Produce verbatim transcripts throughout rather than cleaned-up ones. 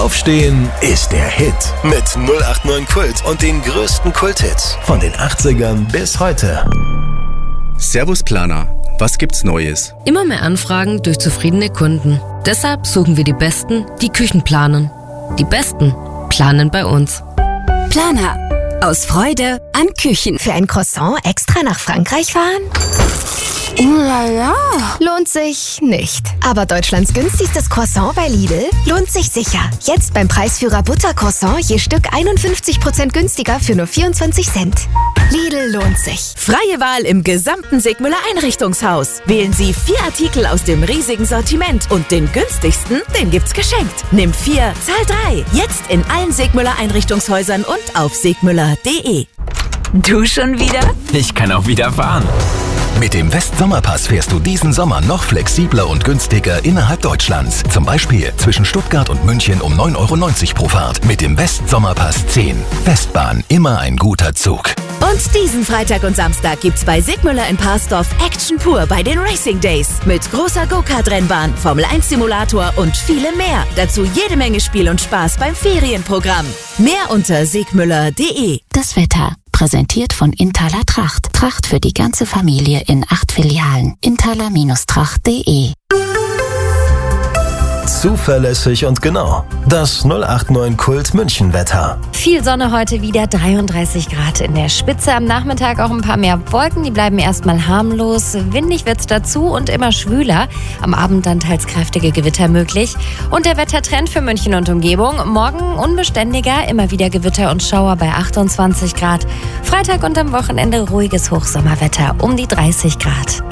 Aufstehen ist der Hit. Mit null acht neun Kult und den größten Kulthits von den achtzigern bis heute. Servus Planer, was gibt's Neues? Immer mehr Anfragen durch zufriedene Kunden. Deshalb suchen wir die Besten, die Küchen planen. Die Besten planen bei uns. Planer. Aus Freude an Küchen. Für ein Croissant extra nach Frankreich fahren? Oh la la. Lohnt sich nicht. Aber Deutschlands günstigstes Croissant bei Lidl lohnt sich sicher. Jetzt beim Preisführer Buttercroissant je Stück einundfünfzig Prozent günstiger für nur vierundzwanzig Cent. Lidl lohnt sich. Freie Wahl im gesamten Sigmüller Einrichtungshaus. Wählen Sie vier Artikel aus dem riesigen Sortiment und den günstigsten, den gibt's geschenkt. Nimm vier, zahl drei. Jetzt in allen Sigmüller Einrichtungshäusern und auf sigmüller punkt de. Du schon wieder? Ich kann auch wieder fahren. Mit dem West-Sommerpass fährst du diesen Sommer noch flexibler und günstiger innerhalb Deutschlands. Zum Beispiel zwischen Stuttgart und München um neun Euro neunzig pro Fahrt. Mit dem West-Sommerpass zehn. Westbahn, immer ein guter Zug. Und diesen Freitag und Samstag gibt's bei Sigmüller in Parsdorf Action pur bei den Racing Days. Mit großer Go-Kart-Rennbahn, Formel eins Simulator und vielem mehr. Dazu jede Menge Spiel und Spaß beim Ferienprogramm. Mehr unter sigmüller punkt de. Das Wetter. Präsentiert von Intaler Tracht. Tracht für die ganze Familie in acht Filialen. Intaler Tracht punkt de. Zuverlässig und genau. Das null acht neun Kult München Wetter. Viel Sonne heute wieder, dreiunddreißig Grad in der Spitze. Am Nachmittag auch ein paar mehr Wolken, die bleiben erstmal harmlos. Windig wird's dazu und immer schwüler. Am Abend dann teils kräftige Gewitter möglich. Und der Wettertrend für München und Umgebung. Morgen unbeständiger, immer wieder Gewitter und Schauer bei achtundzwanzig Grad. Freitag und am Wochenende ruhiges Hochsommerwetter um die dreißig Grad.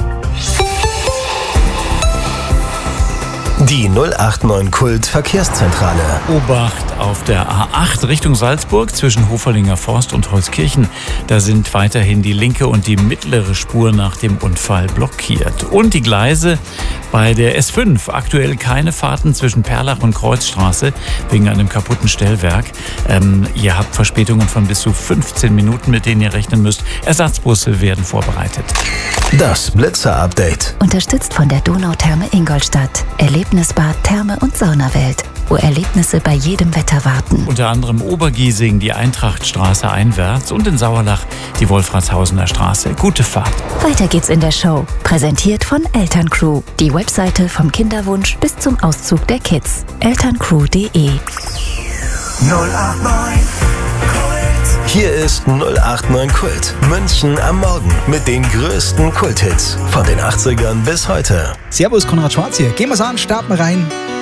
Die null acht neun Kult Verkehrszentrale. Obacht auf der A acht Richtung Salzburg zwischen Hoferlinger Forst und Holzkirchen. Da sind weiterhin die linke und die mittlere Spur nach dem Unfall blockiert. Und die Gleise bei der S fünf. Aktuell keine Fahrten zwischen Perlach und Kreuzstraße wegen einem kaputten Stellwerk. Ähm, ihr habt Verspätungen von bis zu fünfzehn Minuten, mit denen ihr rechnen müsst. Ersatzbusse werden vorbereitet. Das Blitzer-Update. Unterstützt von der Donautherme Ingolstadt. Erlebnisbad, Therme und Saunawelt, wo Erlebnisse bei jedem Wetter warten. Unter anderem Obergiesing, die Eintrachtstraße einwärts und in Sauerlach die Wolfratshausener Straße. Gute Fahrt. Weiter geht's in der Show. Präsentiert von Elterncrew. Die Webseite vom Kinderwunsch bis zum Auszug der Kids. elterncrew punkt de. null acht neun Kult. Hier ist null acht neun Kult. München am Morgen mit den größten Kulthits von den achtzigern bis heute. Servus, Konrad Schwarz hier. Gehen wir's an, starten wir rein.